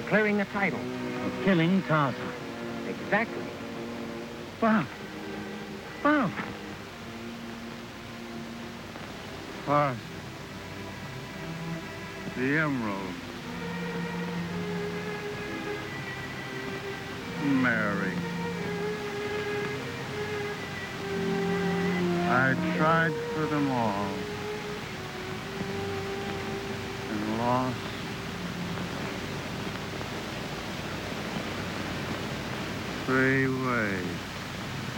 clearing a title. For killing Tarzan. Exactly. Bob. Bob. What? The emerald. Mary. I tried for them all and lost. Three ways.